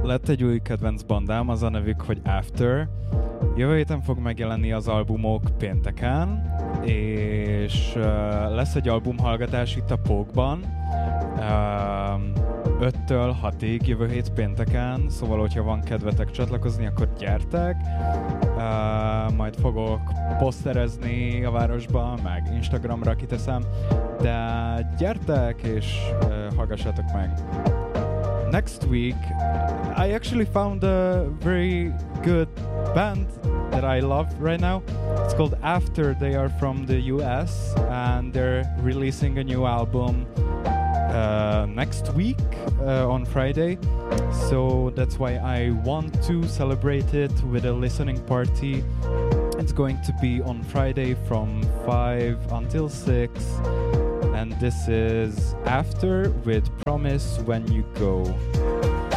lett egy új kedvenc bandám, az a nevük, hogy After. Jövő héten fog megjelenni az albumok pénteken, és lesz egy albumhallgatás itt a Pókban, 5-től 6-ig jövő hét pénteken, szóval hogyha van kedvetek csatlakozni, akkor gyertek. Majd fogok poszterezni a városban, meg Instagramra kiteszem, de gyertek és hallgassátok meg. Next week, I actually found a very good band that I love right now. It's called After. They are from the US and they're releasing a new album next week on Friday. So that's why I want to celebrate it with a listening party. It's going to be on Friday from 5 until 6. And this is After with Promise When You Go.